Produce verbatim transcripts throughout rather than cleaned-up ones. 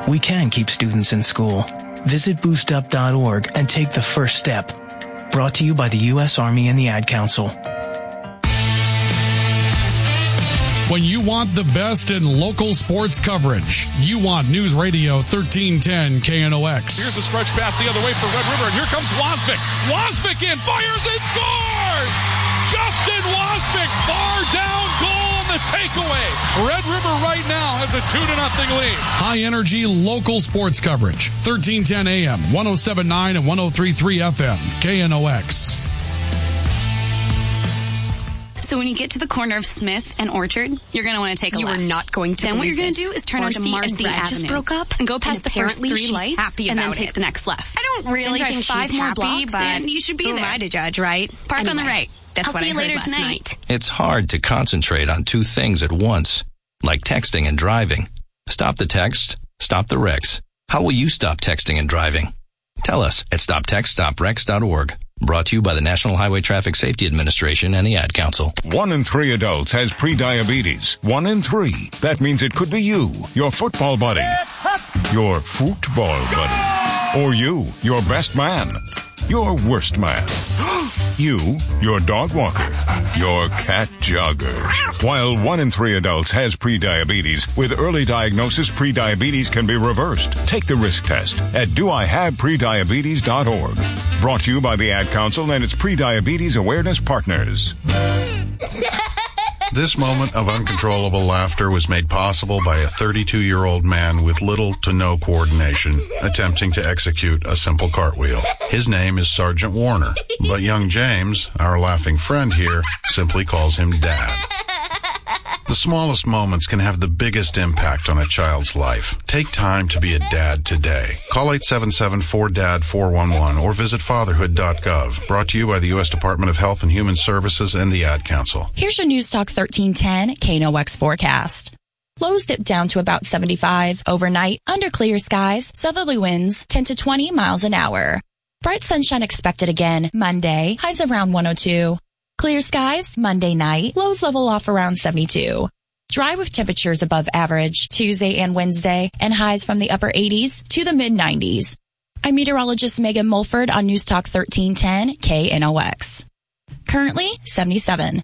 We can keep students in school. Visit boost up dot org and take the first step. Brought to you by the U S Army and the Ad Council. When you want the best in local sports coverage, you want News Radio thirteen ten K N O X. Here's a stretch pass the other way for Red River, and here comes Wasvik. Wasvik in, fires and scores! Justin Wasvik, bar down goal on the takeaway. Red River right now has a two to nothing lead. High energy local sports coverage. thirteen ten A M, one oh seven point nine and one oh three point three F M, K N O X. So when you get to the corner of Smith and Orchard, you're going to want to take a you left. You are not going to Then what you're going to this. do is turn Marcy onto Marcy and Brad Avenue. just broke up and go past the first three lights happy and then about take it. the next left. I don't really then think five she's more happy, blocks but and you should be who there. am I to judge, right? Park anyway, on the right. That's I'll what see I you heard later last tonight. night. It's hard to concentrate on two things at once, like texting and driving. Stop the text, stop the wrecks. How will you stop texting and driving? Tell us at stop text stop wrecks dot org. Brought to you by the National Highway Traffic Safety Administration and the Ad Council. One in three adults has prediabetes. One in three. That means it could be you, your football buddy, your football buddy, or you, your best man, your worst man, you, your dog walker, your cat jogger. While one in three adults has prediabetes, with early diagnosis, prediabetes can be reversed. Take the risk test at do I have prediabetes dot org. Brought to you by the Ad Council and its prediabetes awareness partners. This moment of uncontrollable laughter was made possible by a thirty-two-year-old man with little to no coordination attempting to execute a simple cartwheel. His name is Sergeant Warner, but young James, our laughing friend here, simply calls him Dad. The smallest moments can have the biggest impact on a child's life. Take time to be a dad today. Call eight seven seven four D A D four one one or visit fatherhood dot gov. Brought to you by the U S Department of Health and Human Services and the Ad Council. Here's your News Talk thirteen ten K N O X forecast. Lows dip down to about seventy-five overnight. Under clear skies, southerly winds ten to twenty miles an hour. Bright sunshine expected again Monday. Highs around one oh two. Clear skies Monday night. Lows level off around seventy-two. Dry with temperatures above average Tuesday and Wednesday, and highs from the upper eighties to the mid nineties. I'm meteorologist Megan Mulford on News Talk thirteen ten K N O X. Currently seventy-seven.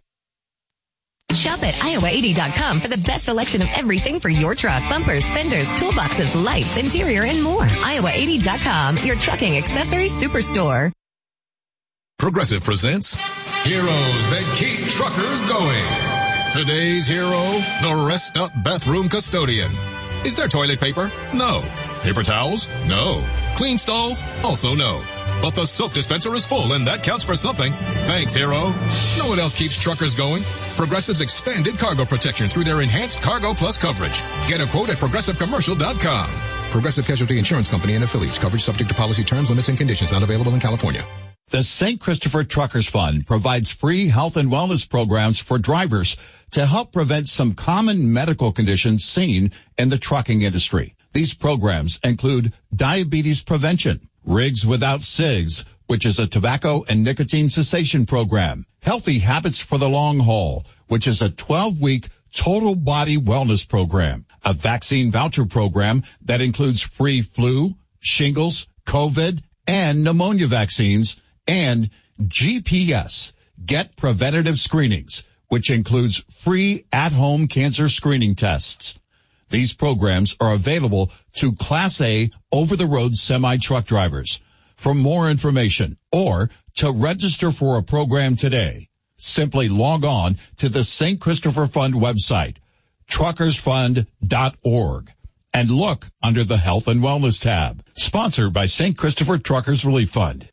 Shop at Iowa eighty dot com for the best selection of everything for your truck. Bumpers, fenders, toolboxes, lights, interior, and more. Iowa eighty dot com, your trucking accessories superstore. Progressive presents Heroes That Keep Truckers Going. Today's hero, the Rest Up Bathroom Custodian. Is there toilet paper? No. Paper towels? No. Clean stalls? Also no. But the soap dispenser is full, and that counts for something. Thanks, hero. Know what else keeps truckers going? Progressive's expanded cargo protection through their enhanced Cargo Plus coverage. Get a quote at progressive commercial dot com. Progressive Casualty Insurance Company and affiliates. Coverage subject to policy terms, limits, and conditions. Not available in California. The Saint Christopher Truckers Fund provides free health and wellness programs for drivers to help prevent some common medical conditions seen in the trucking industry. These programs include diabetes prevention, Rigs Without Cigs, which is a tobacco and nicotine cessation program, Healthy Habits for the Long Haul, which is a twelve-week total body wellness program, a vaccine voucher program that includes free flu, shingles, COVID, and pneumonia vaccines, and G P S, Get Preventative Screenings, which includes free at-home cancer screening tests. These programs are available to Class A over-the-road semi-truck drivers. For more information or to register for a program today, simply log on to the Saint Christopher Fund website, truckers fund dot org, and look under the Health and Wellness tab. Sponsored by Saint Christopher Truckers Relief Fund.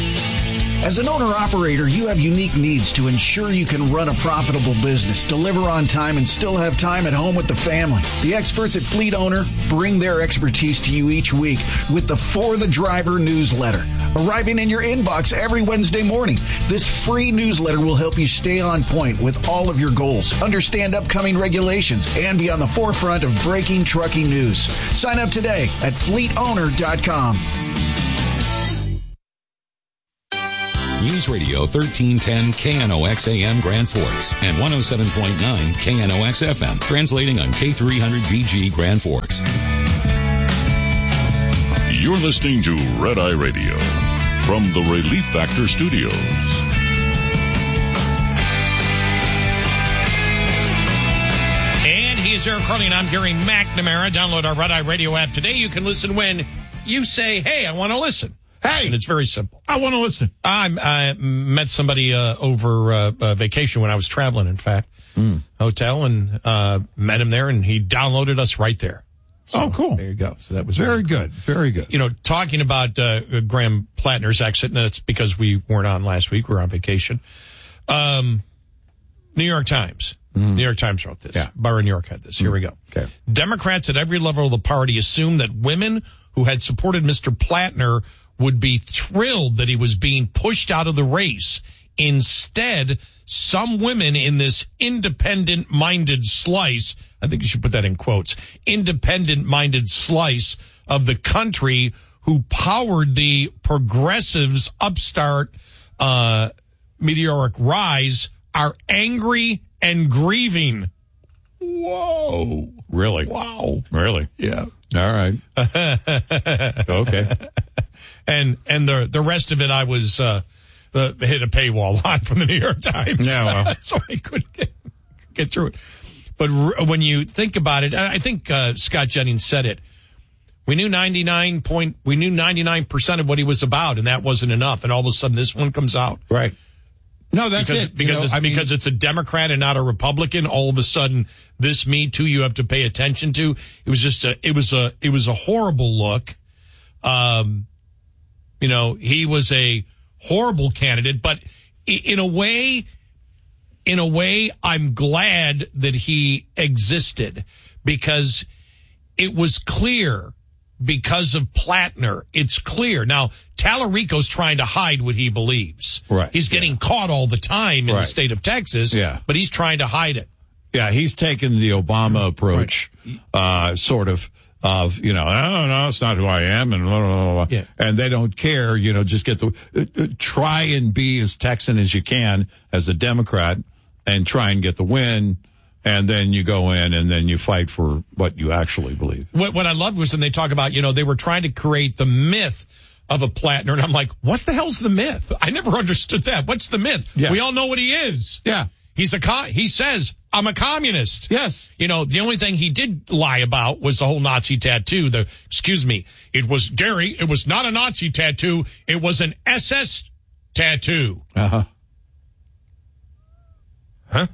As an owner-operator, you have unique needs to ensure you can run a profitable business, deliver on time, and still have time at home with the family. The experts at Fleet Owner bring their expertise to you each week with the For the Driver newsletter, arriving in your inbox every Wednesday morning. This free newsletter will help you stay on point with all of your goals, understand upcoming regulations, and be on the forefront of breaking trucking news. Sign up today at fleet owner dot com. News Radio thirteen ten K N O X A M Grand Forks and one oh seven point nine K N O X F M, translating on K three hundred B G Grand Forks. You're listening to Red Eye Radio from the Relief Factor Studios. And he's Eric Carly, and I'm Gary McNamara. Download our Red Eye Radio app today. You can listen when you say, hey, I want to listen. Hey. And it's very simple. I want to listen. I, I met somebody uh, over uh, uh, vacation when I was traveling, in fact. Mm. Hotel, and uh, met him there, and he downloaded us right there. So, oh, cool. There you go. So that was very really good. Very good. You know, talking about uh, Graham Plattner's exit, and it's because we weren't on last week. We were on vacation. Um, New York Times. Mm. New York Times wrote this. Yeah. Byron York had this. Here mm. we go. Okay. Democrats at every level of the party assumed that women who had supported Mister Plattner would be thrilled that he was being pushed out of the race. Instead, some women in this independent-minded slice, I think you should put that in quotes, independent-minded slice of the country who powered the progressives' upstart uh, meteoric rise are angry and grieving. Whoa. Really? Wow. Really? Yeah. All right. Okay. And and the the rest of it, I was uh, uh, hit a paywall on from the New York Times. Yeah, well. So I couldn't get, get through it. But r- when you think about it, I think uh, Scott Jennings said it. We knew ninety-nine point. We knew ninety-nine percent of what he was about, and that wasn't enough. And all of a sudden, this one comes out. Right. No, that's because, it. Because you know, it's, I mean, because it's a Democrat and not a Republican. All of a sudden, this Me Too you have to pay attention to. It was just a. It was a. It was a horrible look. Um, you know, he was a horrible candidate, but in a way, in a way, I'm glad that he existed because it was clear. Because of Plattner, it's clear. Now, Tallarico's trying to hide what he believes. Right. He's getting yeah. caught all the time in right. the state of Texas, yeah. but he's trying to hide it. Yeah, he's taken the Obama approach, right. uh, sort of, of, you know, oh, no, it's not who I am, and blah, blah, blah. Yeah. And they don't care, you know, just get the, uh, uh, try and be as Texan as you can as a Democrat and try and get the win. And then you go in and then you fight for what you actually believe. What, what I loved was when they talk about, you know, they were trying to create the myth of a Plattner. And I'm like, what the hell's the myth? I never understood that. What's the myth? Yeah. We all know what he is. Yeah. He's a co- he says, I'm a communist. Yes. You know, the only thing he did lie about was the whole Nazi tattoo. The, excuse me, it was, Gary, it was not a Nazi tattoo. It was an S S tattoo. Uh-huh. Huh?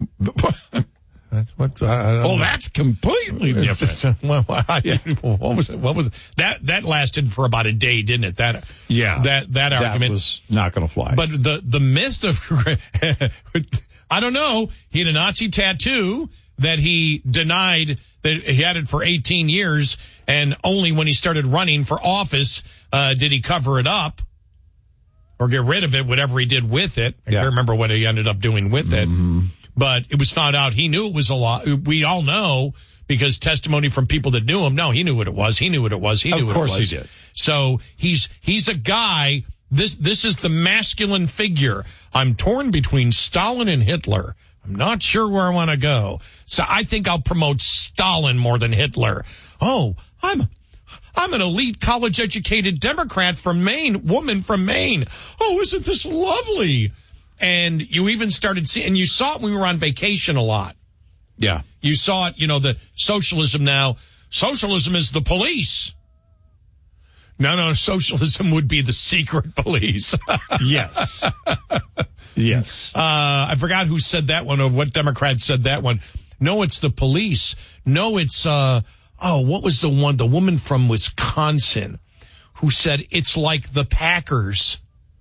That's what, I, I well, that's completely different. Well, I, what was it? What was it? That that lasted for about a day, didn't it? That yeah, that that argument that was not going to fly. But the the myth of I don't know. He had a Nazi tattoo that he denied that he had it for eighteen years, and only when he started running for office uh, did he cover it up or get rid of it. Whatever he did with it, I yeah. can't remember what he ended up doing with mm-hmm. it. But it was found out he knew it was a lie. We all know because testimony from people that knew him. No, he knew what it was. He knew what it was. He knew what it was. Of course he did. So he's he's a guy. This this is the masculine figure. I'm torn between Stalin and Hitler. I'm not sure where I want to go. So I think I'll promote Stalin more than Hitler. Oh, I'm I'm an elite college educated Democrat from Maine, woman from Maine. Oh, isn't this lovely? And you even started seeing, and you saw it when we were on vacation a lot. Yeah. You saw it, you know, the socialism now. Socialism is the police. No, no, socialism would be the secret police. Yes. Yes. Uh, I forgot who said that one or what Democrat said that one. No, it's the police. No, it's, uh, oh, what was the one, the woman from Wisconsin who said it's like the Packers.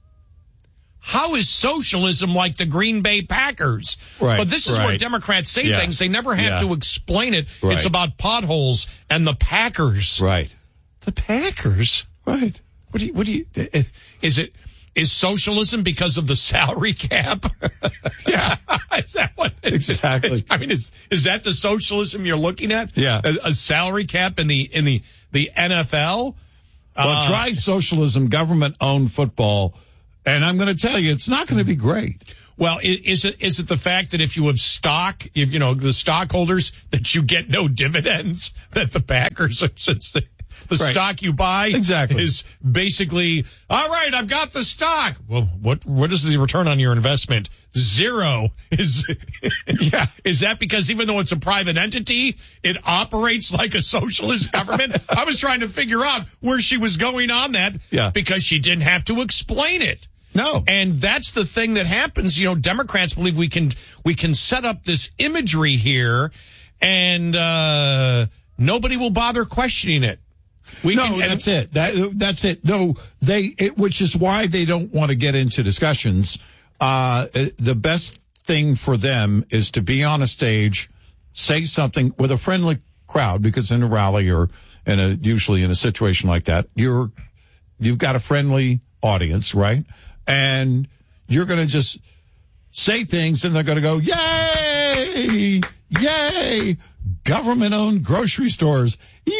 How is socialism like the Green Bay Packers? Right. But this is right. where Democrats say yeah. things. They never have yeah. to explain it. Right. It's about potholes and the Packers. Right. The Packers? Right. What do you, what do you, is it, is socialism because of the salary cap? Yeah. Is that what it is? Exactly. I mean, is, is that the socialism you're looking at? Yeah. A, a salary cap in the, in the, the N F L? Well, uh, try socialism, government-owned football, and I'm going to tell you, it's not going to be great. Well, is it is it the fact that if you have stock, if you know the stockholders, that you get no dividends, that the Packers are? The Right. stock you buy Exactly. is basically, all right, I've got the stock. Well, what what is the return on your investment? Zero. Is yeah. Is that because even though it's a private entity, it operates like a socialist government? I was trying to figure out where she was going on that Yeah. because she didn't have to explain it. No. And that's the thing that happens. You know, Democrats believe we can we can set up this imagery here and uh nobody will bother questioning it. We no, can, that's it. That that's it. No, they, it, which is why they don't want to get into discussions. Uh, the best thing for them is to be on a stage, say something with a friendly crowd, because in a rally or in a, usually in a situation like that, you're, you've got a friendly audience, right? And you're going to just say things and they're going to go, yay, yay, government owned grocery stores.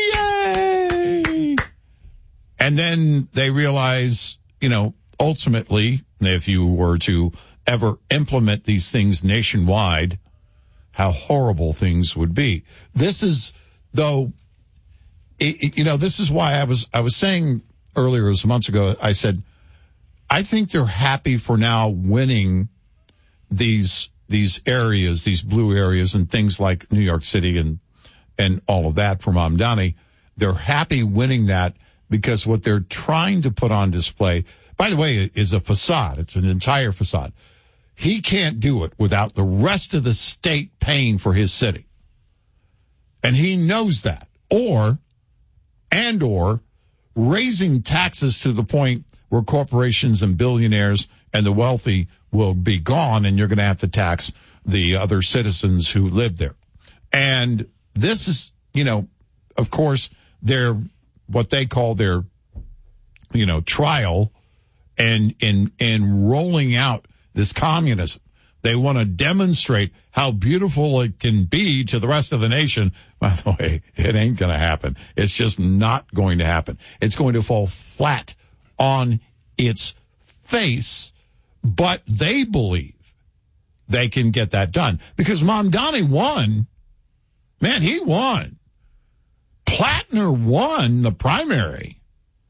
Yay. And then they realize, you know, ultimately, if you were to ever implement these things nationwide, how horrible things would be. This is, though, it, it, you know, this is why I was, I was saying earlier, it was months ago, I said, I think they're happy for now winning these, these areas, these blue areas and things like New York City and, and all of that for Mamdani. They're happy winning that because what they're trying to put on display, by the way, is a facade. It's an entire facade. He can't do it without the rest of the state paying for his city. And he knows that. Or, and or, raising taxes to the point where corporations and billionaires and the wealthy will be gone and you're going to have to tax the other citizens who live there. And this is, you know, of course, their, what they call their, you know, trial and in, in rolling out this communism. They want to demonstrate how beautiful it can be to the rest of the nation. By the way, it ain't going to happen. It's just not going to happen. It's going to fall flat on its face, but they believe they can get that done because Mamdani won. Man, he won. Plattner won the primary.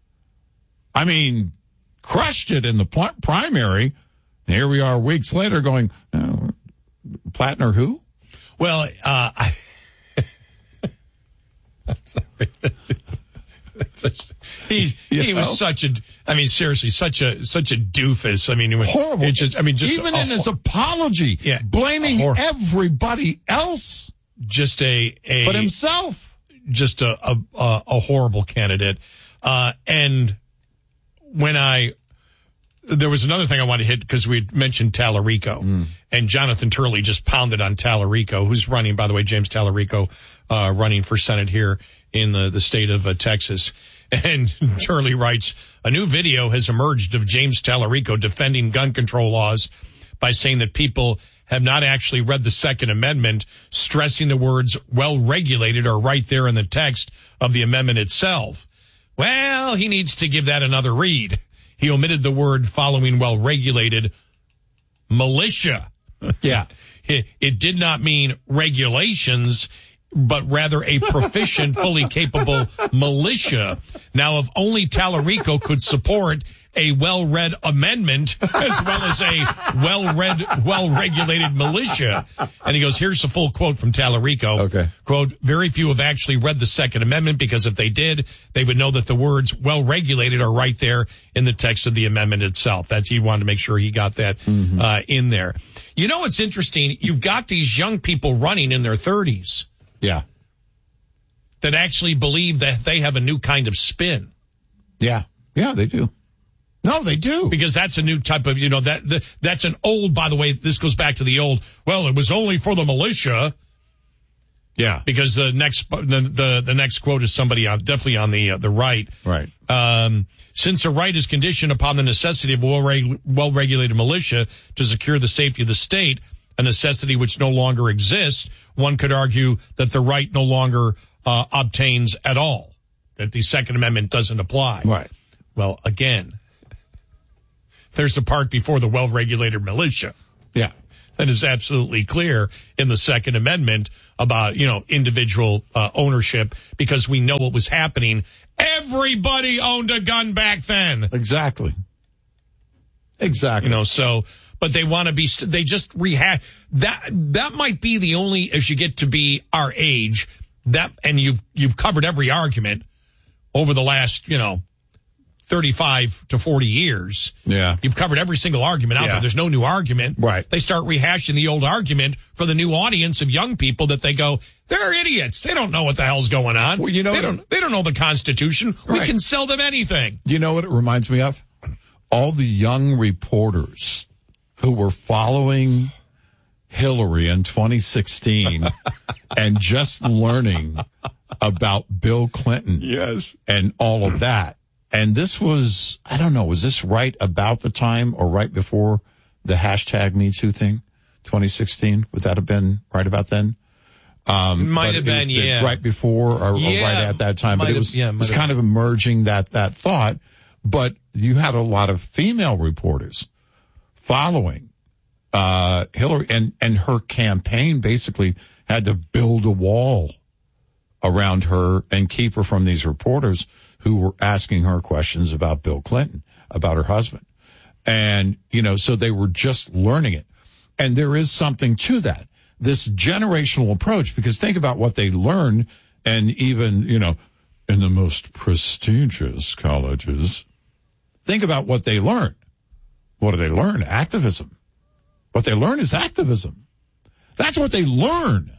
I mean, crushed it in the pl- primary. And here we are weeks later going, oh, Plattner who? Well, uh, I, I'm sorry. he he You was know? such a, I mean, seriously, such a such a doofus. I mean, it was Horrible. It just, I mean, just even a, in his apology, yeah, blaming hor- everybody else just a, a but himself. Just a a, a, a horrible candidate. Uh, and when I, there was another thing I wanted to hit because we mentioned Tallarico mm. and Jonathan Turley just pounded on Tallarico, who's running, by the way, James Tallarico, uh, running for Senate here in the, the state of uh, Texas. And Turley writes, a new video has emerged of James Tallarico defending gun control laws by saying that people have not actually read the Second Amendment, stressing the words well-regulated are right there in the text of the amendment itself. Well, he needs to give that another read. He omitted the word following well-regulated militia. Yeah. It, it did not mean regulations, but rather a proficient, fully capable militia. Now, if only Tallarico could support a well-read amendment as well as a well-read, well-regulated militia. And he goes, here's the full quote from Tallarico. Okay. Quote, very few have actually read the Second Amendment because if they did, they would know that the words well-regulated are right there in the text of the amendment itself. That's, he wanted to make sure he got that mm-hmm. uh, in there. You know, it's interesting. You've got these young people running in their thirties. Yeah. That actually believe that they have a new kind of spin. Yeah. Yeah, they do. No, they do. Because that's a new type of, you know, that the, that's an old, by the way, this goes back to the old, well, it was only for the militia. Yeah. Because the next, the, the, the next quote is somebody on, definitely on the, uh, the right. Right. Um, since a right is conditioned upon the necessity of a well-reg- well-regulated militia to secure the safety of the state, a necessity which no longer exists, one could argue that the right no longer uh, obtains at all, that the Second Amendment doesn't apply. Right. Well, again, there's the part before the well-regulated militia. Yeah. that is absolutely clear in the Second Amendment about, you know, individual uh, ownership, because we know what was happening. Everybody owned a gun back then. Exactly. Exactly. You know, so, but they want to be, they just rehash that. That might be the only, as you get to be our age, that, and you've, you've covered every argument over the last, you know, thirty-five to forty years. Yeah. You've covered every single argument out Yeah. there. There's no new argument. Right. They start rehashing the old argument for the new audience of young people that they go, they're idiots. They don't know what the hell's going on. Well, you know, they don't, they don't know the Constitution. Right. We can sell them anything. You know what it reminds me of? All the young reporters who were following Hillary in twenty sixteen and just learning about Bill Clinton. Yes. And all of that. And this was, I don't know, was this right about the time or right before the hashtag Me Too thing? twenty sixteen? Would that have been right about then? Um, Might but have it was been, yeah. Right before or, Yeah, or right at that time. But might it was, have- yeah, it might was have kind been. of emerging that, that thought. But you had a lot of female reporters following uh, Hillary, and, and her campaign basically had to build a wall around her and keep her from these reporters who were asking her questions about Bill Clinton, about her husband. And, you know, so they were just learning it. And there is something to that, this generational approach, because think about what they learn, and even, you know, in the most prestigious colleges, think about what they learn. What do they learn? Activism. What they learn is activism. That's what they learn.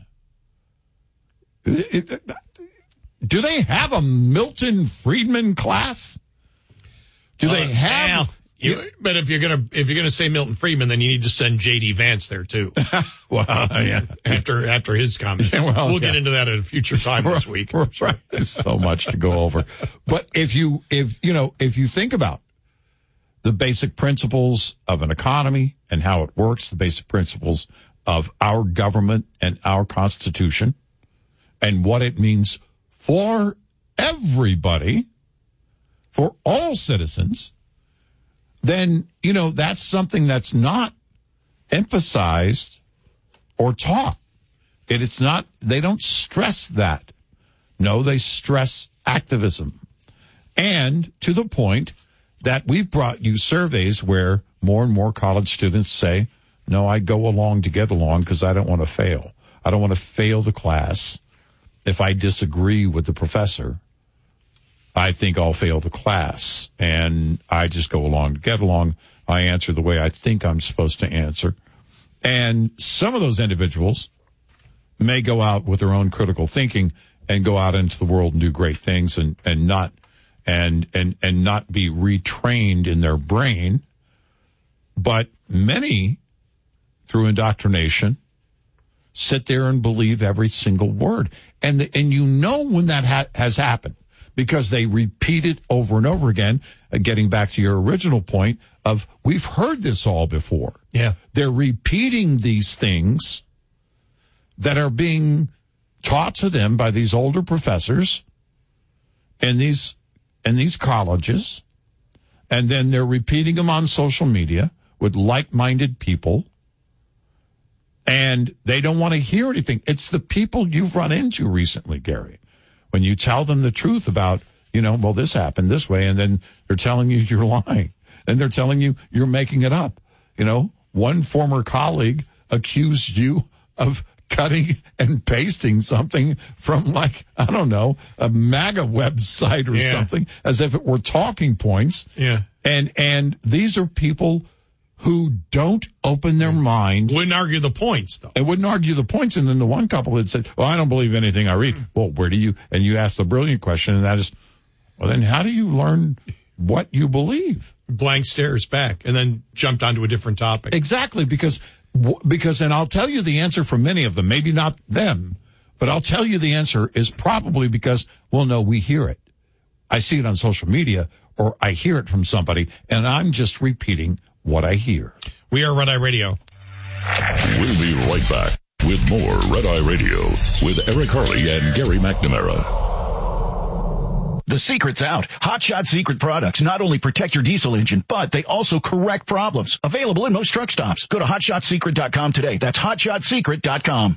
It, it, do they have a Milton Friedman class? Do they Uh, have? now, you, but if you're gonna if you're gonna say Milton Friedman, then you need to send J D Vance there too. Well, yeah. After after his comments, Yeah, well, we'll yeah. get into that at a future time this week. Right. There's so much to go over. But if you if you know if you think about the basic principles of an economy and how it works, the basic principles of our government and our Constitution, and what it means for everybody, for all citizens, then, you know, that's something that's not emphasized or taught. It is not, they don't stress that. No, they stress activism. And to the point that we've brought you surveys where more and more college students say, no, I go along to get along because I don't want to fail. I don't want to fail the class. If I disagree with the professor, I think I'll fail the class. And I just go along to get along. I answer the way I think I'm supposed to answer. And some of those individuals may go out with their own critical thinking and go out into the world and do great things and, and not and and and not be retrained in their brain. But many, through indoctrination, sit there and believe every single word. And the, and you know when that ha- has happened, because they repeat it over and over again. Uh, getting back to your original point of, we've heard this all before. Yeah. They're repeating these things that are being taught to them by these older professors in these in these colleges, and then they're repeating them on social media with like-minded people, and they don't want to hear anything. It's the people you've run into recently, Gary, when you tell them the truth about, you know, well, this happened this way, and then they're telling you you're lying, and they're telling you you're making it up. You know, one former colleague accused you of cutting and pasting something from, like, I don't know, a MAGA website or Yeah. something, as if it were talking points. Yeah. And and these are people who don't open their mind. Wouldn't argue the points, though. They wouldn't argue the points. And then the one couple had said, well, I don't believe anything I read. Well, where do you, and you asked the brilliant question, and that is, well, then how do you learn what you believe? Blank stares back and then jumped onto a different topic. Exactly, because because and I'll tell you the answer for many of them, maybe not them, but I'll tell you the answer is probably because, well, no, we hear it. I see it on social media, or I hear it from somebody, and I'm just repeating what I hear. We are Red Eye Radio. We'll be right back with more Red Eye Radio with Eric Harley and Gary McNamara. The secret's out. Hot Shot Secret products not only protect your diesel engine, but they also correct problems. Available in most truck stops. Go to hot shot secret dot com today. That's hot shot secret dot com.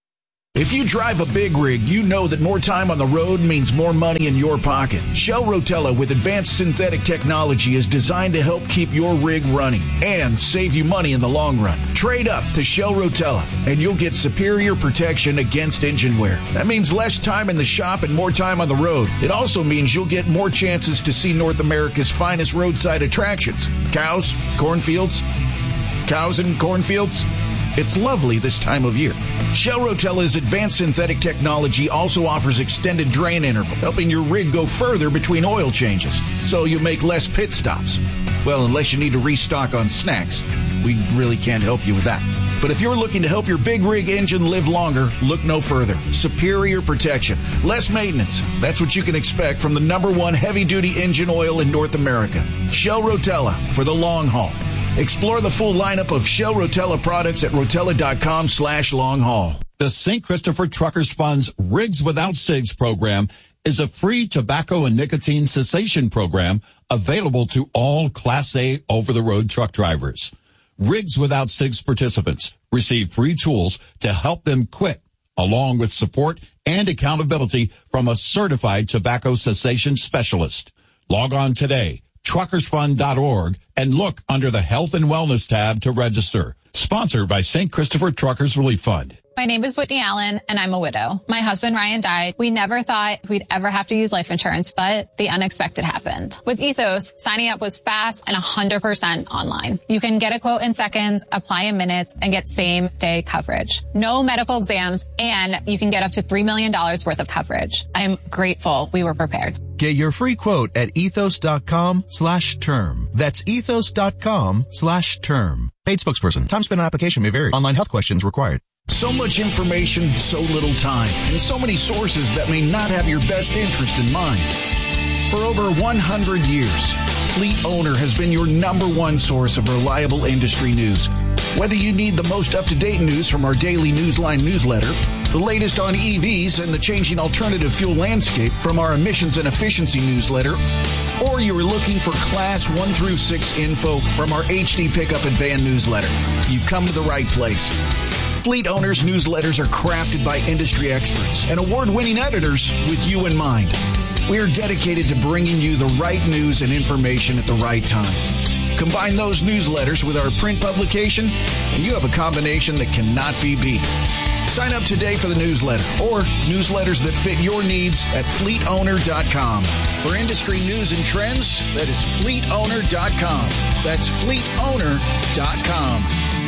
If you drive a big rig, you know that more time on the road means more money in your pocket. Shell Rotella with advanced synthetic technology is designed to help keep your rig running and save you money in the long run. Trade up to Shell Rotella and you'll get superior protection against engine wear. That means less time in the shop and more time on the road. It also means you'll get more chances to see North America's finest roadside attractions. Cows, cornfields, cows and cornfields. It's lovely this time of year. Shell Rotella's advanced synthetic technology also offers extended drain interval, helping your rig go further between oil changes, so you make less pit stops. Well, unless you need to restock on snacks. We really can't help you with that. But if you're looking to help your big rig engine live longer, look no further. Superior protection, less maintenance. That's what you can expect from the number one heavy-duty engine oil in North America. Shell Rotella for the long haul. Explore the full lineup of Shell Rotella products at rotella.com slash long haul. The Saint Christopher Truckers Fund's Rigs Without Cigs program is a free tobacco and nicotine cessation program available to all Class A over-the-road truck drivers. Rigs Without Cigs participants receive free tools to help them quit, along with support and accountability from a certified tobacco cessation specialist. Log on today, truckers fund dot org, and look under the Health and Wellness tab to register. Sponsored by Saint Christopher Truckers Relief Fund. My name is Whitney Allen, and I'm a widow. My husband, Ryan, died. We never thought we'd ever have to use life insurance, but the unexpected happened. With Ethos, signing up was fast and one hundred percent online. You can get a quote in seconds, apply in minutes, and get same-day coverage. No medical exams, and you can get up to three million dollars worth of coverage. I'm grateful we were prepared. Get your free quote at ethos.com slash term. That's ethos.com slash term. Paid spokesperson. Time spent on application may vary. Online health questions required. So much information, so little time, and so many sources that may not have your best interest in mind. For over one hundred years, Fleet Owner has been your number one source of reliable industry news. Whether you need the most up-to-date news from our daily Newsline newsletter, the latest on E Vs and the changing alternative fuel landscape from our emissions and efficiency newsletter, or you're looking for Class one through six info from our H D Pickup and Van newsletter, you've come to the right place. Fleet Owners newsletters are crafted by industry experts and award-winning editors with you in mind. We are dedicated to bringing you the right news and information at the right time. Combine those newsletters with our print publication, and you have a combination that cannot be beat. Sign up today for the newsletter or newsletters that fit your needs at fleet owner dot com. For industry news and trends, that is fleet owner dot com. That's fleet owner dot com.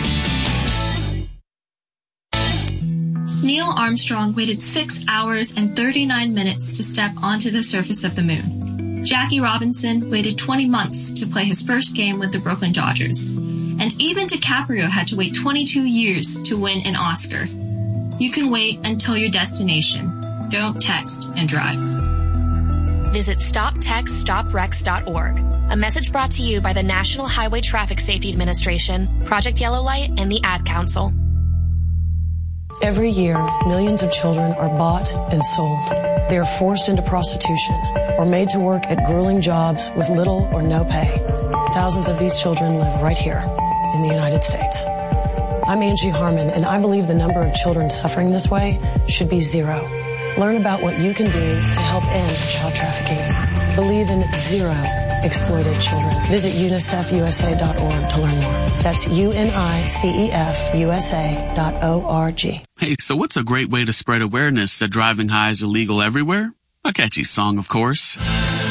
Neil Armstrong waited six hours and thirty-nine minutes to step onto the surface of the moon. Jackie Robinson waited twenty months to play his first game with the Brooklyn Dodgers. And even DiCaprio had to wait twenty-two years to win an Oscar. You can wait until your destination. Don't text and drive. Visit stop text stop wrecks dot org. A message brought to you by the National Highway Traffic Safety Administration, Project Yellow Light, and the Ad Council. Every year, millions of children are bought and sold. They are forced into prostitution or made to work at grueling jobs with little or no pay. Thousands of these children live right here in the United States. I'm Angie Harmon, and I believe the number of children suffering this way should be zero. Learn about what you can do to help end child trafficking. Believe in zero exploited children. Visit unicef u s a dot org to learn more. That's U N I C E F U S A dot O R G. Hey, so what's a great way to spread awareness that driving high is illegal everywhere? A catchy song, of course.